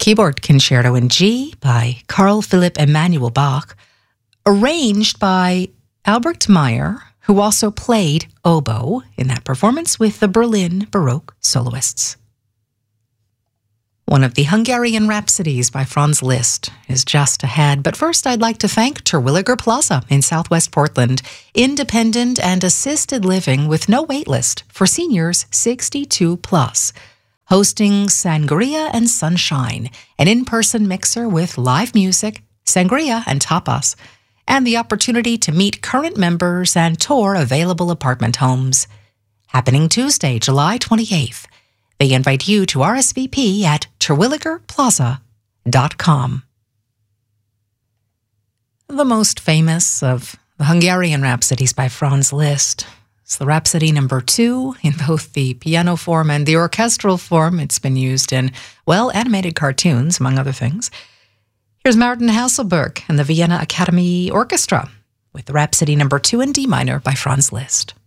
Keyboard Concerto in G by Carl Philipp Emanuel Bach, arranged by Albert Meyer, who also played oboe in that performance with the Berlin Baroque soloists. One of the Hungarian Rhapsodies by Franz Liszt is just ahead, but first I'd like to thank Terwilliger Plaza in Southwest Portland, independent and assisted living with no waitlist for seniors 62 plus, hosting Sangria and Sunshine, an in-person mixer with live music, sangria and tapas, and the opportunity to meet current members and tour available apartment homes. Happening Tuesday, July 28th. They invite you to RSVP at terwilligerplaza.com. The most famous of the Hungarian Rhapsodies by Franz Liszt is the Rhapsody No. 2 in both the piano form and the orchestral form. It's been used in, animated cartoons, among other things. Here's Martin Hasselberg and the Vienna Academy Orchestra with the Rhapsody No. 2 in D minor by Franz Liszt.